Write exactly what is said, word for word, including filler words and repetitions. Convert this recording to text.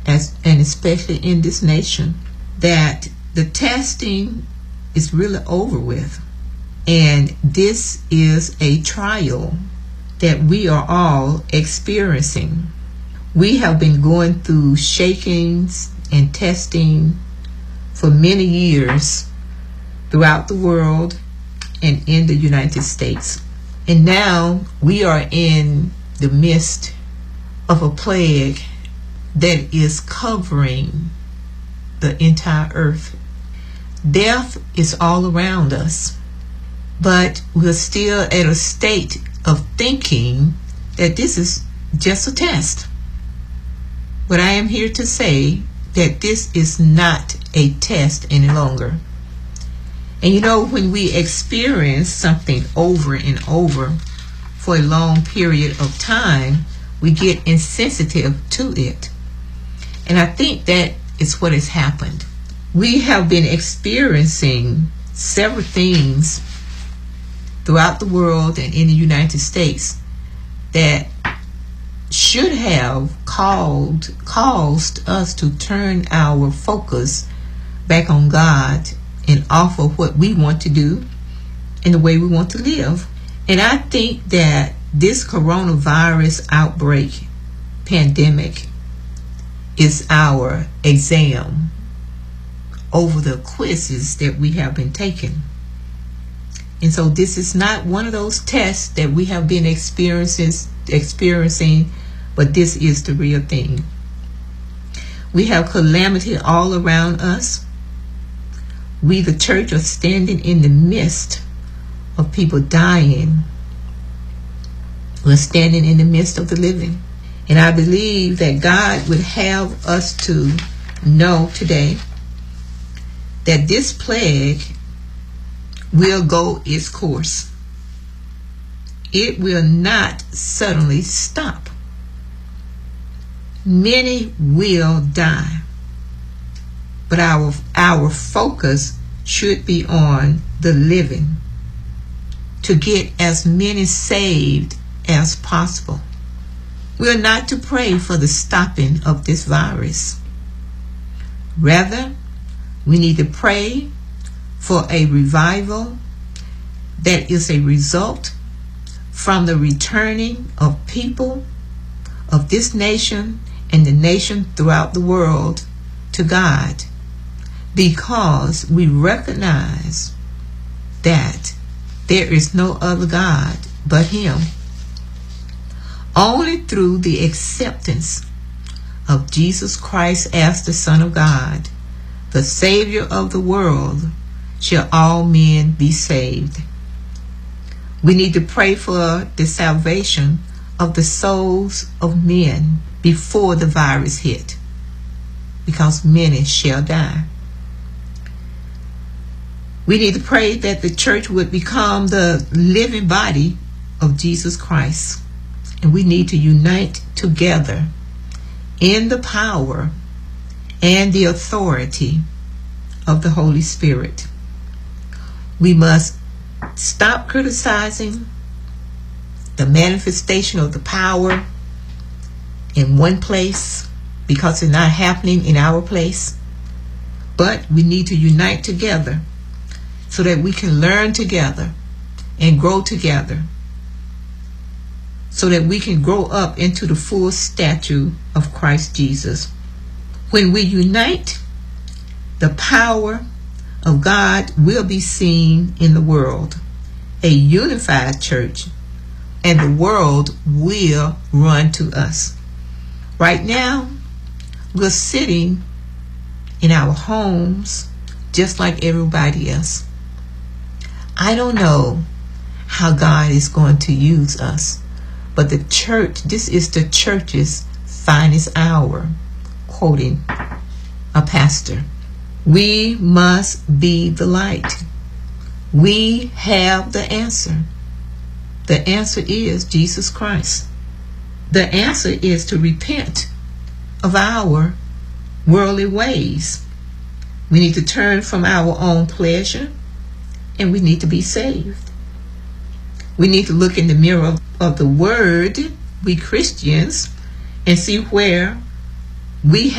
as and especially in this nation, that the testing is really over with. And this is a trial that we are all experiencing. We have been going through shakings and testing for many years throughout the world and in the United States. And now we are in the midst of a plague that is covering the entire earth. Death is all around us, but we're still at a state of thinking that this is just a test. But I am here to say that this is not a test any longer. And you know, when we experience something over and over for a long period of time, we get insensitive to it. And I think that is what has happened. We have been experiencing several things throughout the world and in the United States that should have called, caused us to turn our focus back on God and off of what we want to do and the way we want to live. And I think that this coronavirus outbreak, pandemic, is our exam over the quizzes that we have been taking. And so this is not one of those tests that we have been experiencing, experiencing, but this is the real thing. We have calamity all around us. We, the church, are standing in the midst of people dying. We're standing in the midst of the living. And I believe that God would have us to know today that this plague will go its course. It will not suddenly stop. Many will die. But our, our focus should be on the living, to get as many saved as possible. We are not to pray for the stopping of this virus. Rather, we need to pray for a revival that is a result from the returning of people of this nation and the nation throughout the world to God, because we recognize that there is no other God but Him. Only through the acceptance of Jesus Christ as the Son of God, the Savior of the world, shall all men be saved. We need to pray for the salvation of the souls of men before the virus hit, because many shall die. We need to pray that the church would become the living body of Jesus Christ. And we need to unite together in the power and the authority of the Holy Spirit. We must stop criticizing the manifestation of the power in one place because it's not happening in our place. But we need to unite together so that we can learn together and grow together, so that we can grow up into the full stature of Christ Jesus. When we unite, the power of God will be seen in the world. A unified church, and the world will run to us. Right now, we're sitting in our homes just like everybody else. I don't know how God is going to use us, but the church, this is the church's finest hour, quoting a pastor. We must be the light. We have the answer. The answer is Jesus Christ. The answer is to repent of our worldly ways. We need to turn from our own pleasure, and we need to be saved. We need to look in the mirror of the Word, we Christians, and see where we